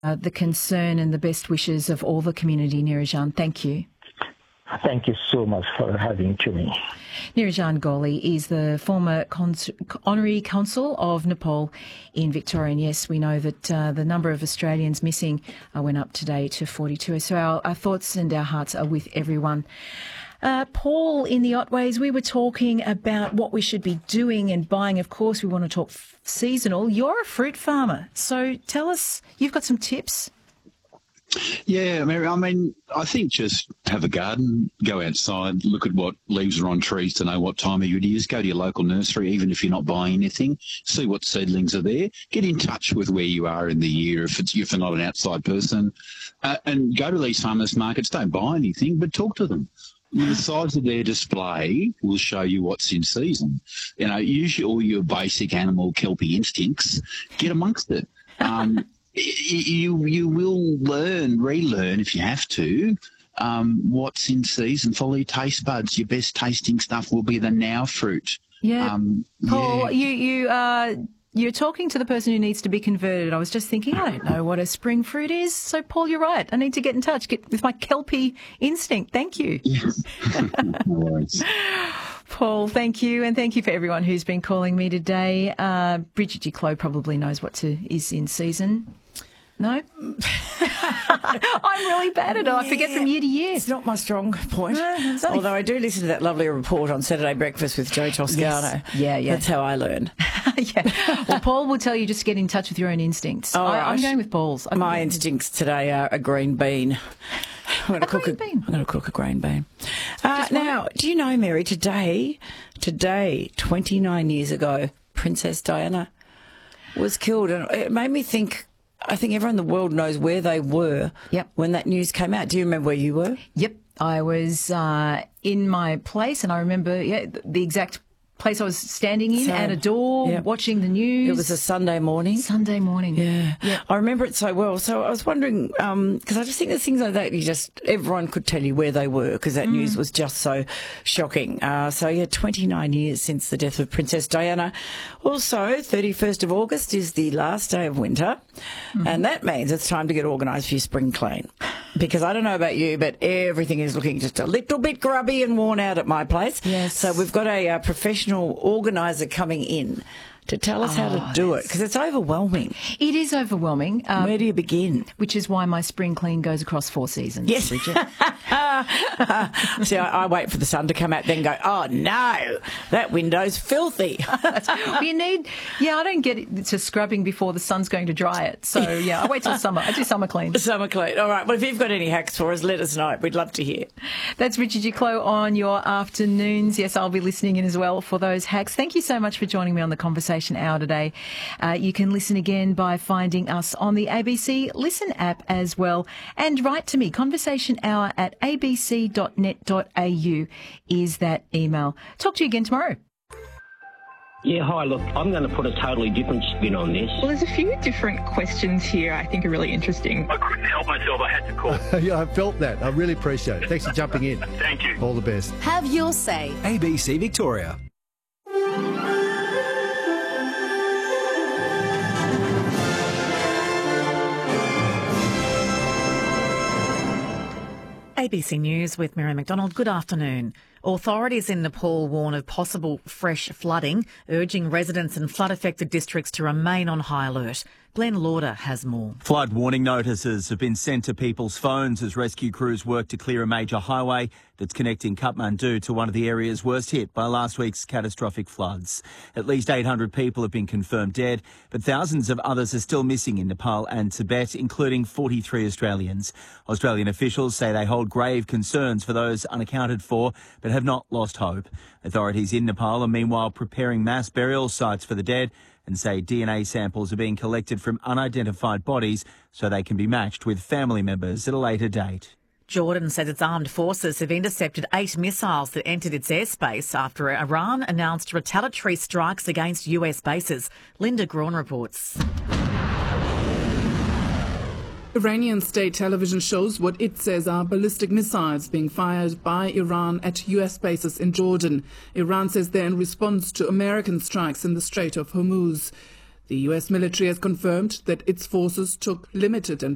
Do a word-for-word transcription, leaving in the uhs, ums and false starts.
uh, the concern and the best wishes of all the community, Nirajan. Thank you. Thank you so much for having to me. Nirajan Gawly is the former cons- honorary consul of Nepal in Victoria. And yes, we know that uh, the number of Australians missing uh, went up today to forty-two. So our, our thoughts and our hearts are with everyone. Uh, Paul, in the Otways, we were talking about what we should be doing and buying. Of course, we want to talk f- seasonal. You're a fruit farmer, so tell us, you've got some tips. Yeah, Mary, I mean, I think just have a garden, go outside, look at what leaves are on trees to know what time of year it is, go to your local nursery, even if you're not buying anything, see what seedlings are there, get in touch with where you are in the year if, it's, if you're not an outside person, uh, and go to these farmers markets, don't buy anything, but talk to them. The size of their display will show you what's in season. You know, use all your basic animal kelpie instincts, get amongst it. Um, You you will learn, relearn if you have to, um, what's in season. Follow your taste buds. Your best tasting stuff will be the now fruit. Yeah, um, Paul, yeah. you you uh, you're talking to the person who needs to be converted. I was just thinking, I don't know what a spring fruit is. So, Paul, you're right. I need to get in touch, get with my kelpie instinct. Thank you. Yes. No worries. Paul, thank you, and thank you for everyone who's been calling me today. Uh, Bridget Duclos probably knows what to is in season. No? I'm really bad at it. I forget from year to year. It's not my strong point. No, Although I do listen to that lovely report on Saturday Breakfast with Joe Toscano. Yes. Yeah, yeah. That's how I learn. Yeah. Well, Paul will tell you just to get in touch with your own instincts. All I, right. I'm going with Paul's. I'm My instincts today are a green bean. I'm going to cook green a, bean? I'm going to cook a green bean. Uh, now, do you know, Mary, today, today, twenty-nine years ago, Princess Diana was killed. And it made me think, I think everyone in the world knows where they were Yep. when that news came out. Do you remember where you were? Yep. I was uh, in my place, and I remember yeah, the exact place I was standing in So, at a door, yep. watching the news. It was a Sunday morning. Sunday morning. Yeah. Yeah. I remember it so well. So I was wondering, because um, I just think there's things like that you just, everyone could tell you where they were because that mm. news was just so shocking. Uh, so, yeah, twenty-nine years since the death of Princess Diana. Also, thirty-first of August is the last day of winter, mm. and that means it's time to get organised for your spring clean. Because I don't know about you, but everything is looking just a little bit grubby and worn out at my place. Yes. So we've got a uh, professional organiser coming in to tell us oh, how to do it, because it's overwhelming. It is overwhelming. Um, Where do you begin? Which is why my spring clean goes across four seasons, Yes. Bridget. See, I, I wait for the sun to come out, then go, oh, no, that window's filthy. Well, you need, yeah, I don't get it to scrubbing before the sun's going to dry it. So, yeah, I wait till summer. I do summer clean. Summer clean. All right, well, if you've got any hacks for us, let us know. We'd love to hear. That's Bridget Duclos on your afternoons. Yes, I'll be listening in as well for those hacks. Thank you so much for joining me on the Conversation Hour today. Uh, you can listen again by finding us on the A B C Listen app as well. And write to me, conversation hour at a b c dot net dot a u is that email. Talk to you again tomorrow. Yeah, hi, look, I'm going to put a totally different spin on this. Well, there's a few different questions here I think are really interesting. I couldn't help myself. I had to call. Yeah, I felt that. I really appreciate it. Thanks for jumping in. Thank you. All the best. Have your say. A B C Victoria. A B C News with Mary McDonald. Good afternoon. Authorities in Nepal warn of possible fresh flooding, urging residents in flood-affected districts to remain on high alert. Glenn Lauder has more. Flood warning notices have been sent to people's phones as rescue crews work to clear a major highway that's connecting Kathmandu to one of the areas worst hit by last week's catastrophic floods. At least eight hundred people have been confirmed dead, but thousands of others are still missing in Nepal and Tibet, including forty-three Australians. Australian officials say they hold grave concerns for those unaccounted for, but have not lost hope. Authorities in Nepal are meanwhile preparing mass burial sites for the dead and say D N A samples are being collected from unidentified bodies so they can be matched with family members at a later date. Jordan says its armed forces have intercepted eight missiles that entered its airspace after Iran announced retaliatory strikes against U S bases. Linda Grawn reports. Iranian state television shows what it says are ballistic missiles being fired by Iran at U S bases in Jordan. Iran says they're in response to American strikes in the Strait of Hormuz. The U S military has confirmed that its forces took limited and